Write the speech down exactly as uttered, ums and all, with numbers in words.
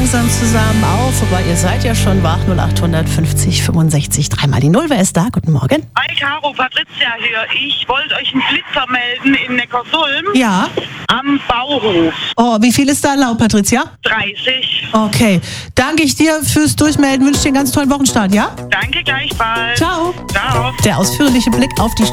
langsam zusammen auf, aber ihr seid ja schon wach. null acht fünfzig fünfundsechzig, dreimal die Null. Wer ist da? Guten Morgen. Hi Caro, Patricia hier. Ich wollte euch einen Blitzer melden in Neckarsulm Ja. am Bauhof. Oh, wie viel ist da erlaubt, Patricia? dreißig. Okay. Danke ich dir fürs Durchmelden. Wünsche dir einen ganz tollen Wochenstart, ja? Danke gleichfalls. Ciao. Ciao. Der ausführliche Blick auf die